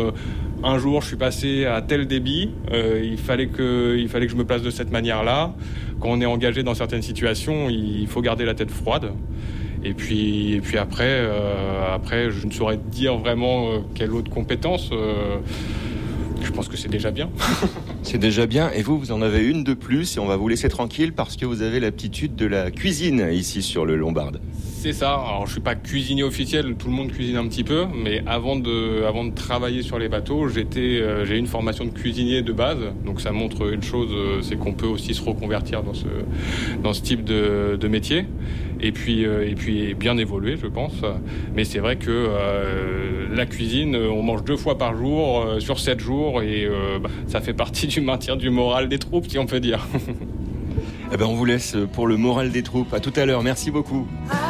un jour je suis passé à tel débit, il fallait que je me place de cette manière-là. Quand on est engagé dans certaines situations, il faut garder la tête froide. Et puis après, je ne saurais dire vraiment quelle autre compétence. Je pense que c'est déjà bien. C'est déjà bien. Et vous en avez une de plus et on va vous laisser tranquille parce que vous avez l'aptitude de la cuisine ici sur le Lombard. C'est ça. Alors, je suis pas cuisinier officiel, tout le monde cuisine un petit peu, mais avant de travailler sur les bateaux, j'ai une formation de cuisinier de base. Donc ça montre une chose, c'est qu'on peut aussi se reconvertir dans ce type de métier. Et puis bien évoluer, je pense. Mais c'est vrai que la cuisine, on mange 2 fois par jour sur 7 jours et ça fait partie du maintien du moral des troupes, si on peut dire. On vous laisse pour le moral des troupes. À tout à l'heure. Merci beaucoup.